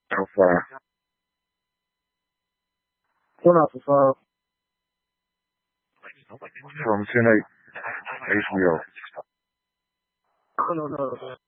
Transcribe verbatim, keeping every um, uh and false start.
of uh, one out of uh, from Senate H B O. No, no, no.